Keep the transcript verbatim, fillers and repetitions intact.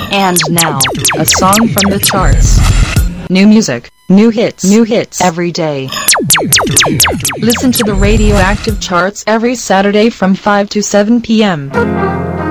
And now, a song from the charts. New music, new hits, new hits every day. Listen to the Radioactive Charts every Saturday from five to seven p m